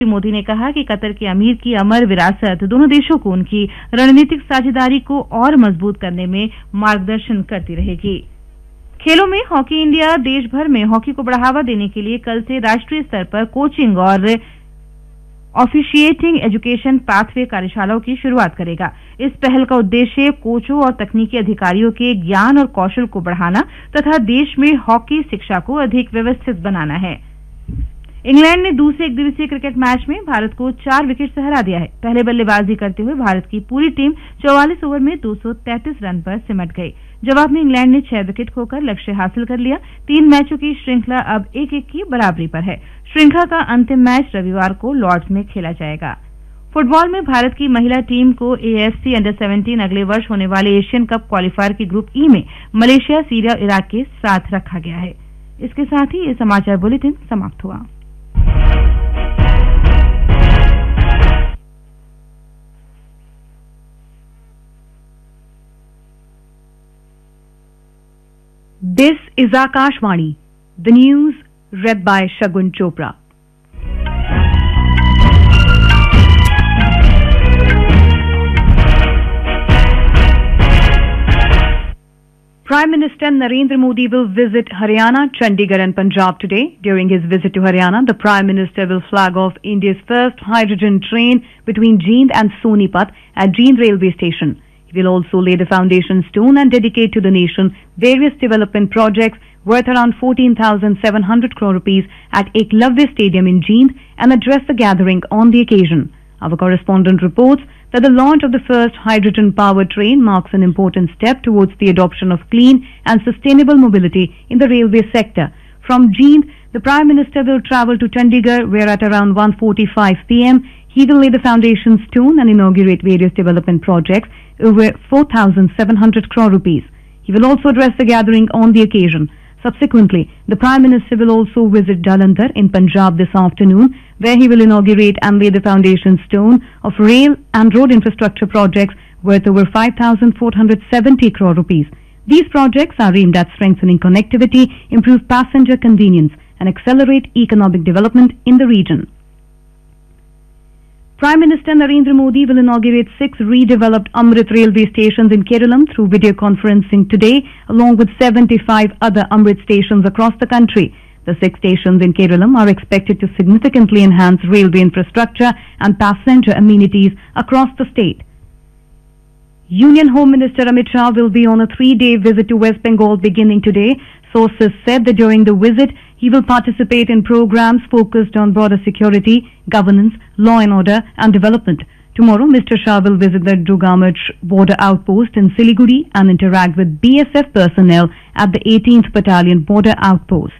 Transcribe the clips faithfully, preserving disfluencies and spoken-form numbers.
श्री मोदी ने कहा कि कतर के अमीर की अमर विरासत दोनों देशों को उनकी रणनीतिक साझेदारी को और मजबूत करने में मार्गदर्शन करती रहेगी। खेलों में हॉकी इंडिया देश भर में हॉकी को बढ़ावा देने के लिए कल से राष्ट्रीय स्तर पर कोचिंग और ऑफिशिएटिंग एजुकेशन पाथवे कार्यशालाओं की शुरुआत करेगा। इस पहल का उद्देश्य कोचों और तकनीकी अधिकारियों के ज्ञान और कौशल को बढ़ाना तथा देश में हॉकी शिक्षा को अधिक व्यवस्थित बनाना है। इंग्लैंड ने दूसरे एक दिवसीय क्रिकेट मैच में भारत को चार विकेट से हरा दिया है। पहले बल्लेबाजी करते हुए भारत की पूरी टीम चौवालीस ओवर में दो सौ तैंतीस रन पर सिमट गई। जवाब में इंग्लैंड ने छह विकेट खोकर लक्ष्य हासिल कर लिया। तीन मैचों की श्रृंखला अब एक एक की बराबरी पर है। श्रृंखला का अंतिम मैच रविवार को लॉर्ड्स में खेला जाएगा। फुटबॉल में भारत की महिला टीम को एएफसी अंडर सत्रह अगले वर्ष होने वाले एशियन कप क्वालिफायर की ग्रुप ई में मलेशिया, सीरिया, इराक के साथ रखा गया है। इसके साथ ही ये समाचार बुलेटिन समाप्त हुआ। This is Akashvani, the news read by Shagun Chopra. Prime Minister Narendra Modi will visit Haryana, Chandigarh and Punjab today. During his visit to Haryana, the Prime Minister will flag off India's first hydrogen train between Jind and Sonipat at Jind railway station. He will also lay the foundation stone and dedicate to the nation various development projects worth around fourteen thousand seven hundred crore rupees at Eklavya Stadium in Jind and address the gathering on the occasion. Our correspondent reports that the launch of the first hydrogen-powered train marks an important step towards the adoption of clean and sustainable mobility in the railway sector. From Jind, the Prime Minister will travel to Chandigarh, where at around one forty-five p m he will lay the foundation stone and inaugurate various development projects over four thousand seven hundred crore rupees. He will also address the gathering on the occasion. Subsequently, the Prime Minister will also visit Jalandhar in Punjab this afternoon, where he will inaugurate and lay the foundation stone of rail and road infrastructure projects worth over five thousand four hundred seventy crore rupees. These projects are aimed at strengthening connectivity, improve passenger convenience and accelerate economic development in the region. Prime Minister Narendra Modi will inaugurate six redeveloped Amrit railway stations in Kerala through video conferencing today, along with seventy-five other Amrit stations across the country. The six stations in Kerala are expected to significantly enhance railway infrastructure and passenger amenities across the state. Union Home Minister Amit Shah will be on a three-day visit to West Bengal beginning today. Sources said that during the visit, he will participate in programs focused on border security, governance, law and order and development. Tomorrow, Mister Shah will visit the Dugamach border outpost in Siliguri and interact with B S F personnel at the eighteenth Battalion border outpost.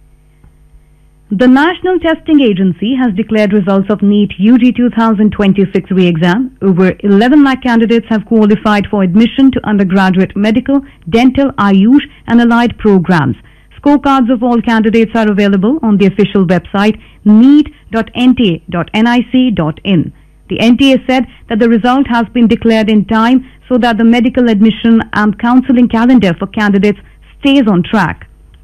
The National Testing Agency has declared results of NEET U G two thousand twenty-six re-exam. Over eleven lakh candidates have qualified for admission to undergraduate medical, dental, Ayush and allied programs. Scorecards of all candidates are available on the official website neet dot n t a dot n i c dot in. The N T A said that the result has been declared in time so that the medical admission and counselling calendar for candidates stays on track.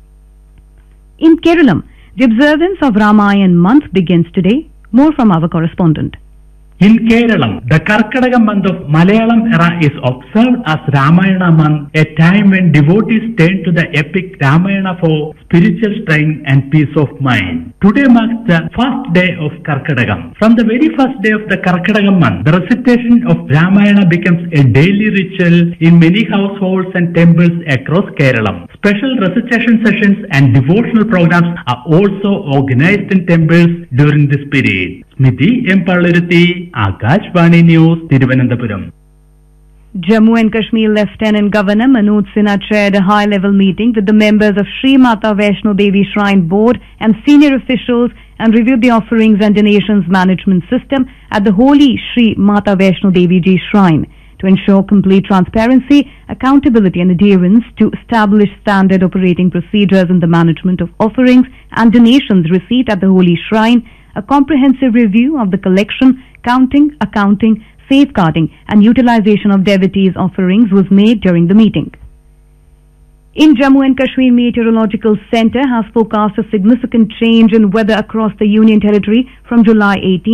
In Kerala, the observance of Ramayan month begins today. More from our correspondent. In Kerala, the Karkadaka month of Malayalam era is observed as Ramayana month, a time when devotees turn to the epic Ramayana for spiritual strength and peace of mind. Today marks the first day of Karkadakam. From the very first day of the Karkadaka month, the recitation of Ramayana becomes a daily ritual in many households and temples across Kerala. Special recitation sessions and devotional programs are also organized in temples during this period. Smiti Empalirthi, Akashvani News, Thiruvananthapuram. Jammu and Kashmir Lieutenant Governor Manoj Sinha chaired a high-level meeting with the members of Sri Mata Vaishno Devi Shrine Board and senior officials and reviewed the offerings and donations management system at the holy Sri Mata Vaishno Devi Ji Shrine. To ensure complete transparency, accountability and adherence to establish standard operating procedures in the management of offerings and donations received at the holy shrine, a comprehensive review of the collection, counting, accounting, safeguarding and utilization of devotees' offerings was made during the meeting. In Jammu and Kashmir, Meteorological Centre has forecast a significant change in weather across the Union Territory from July eighteenth.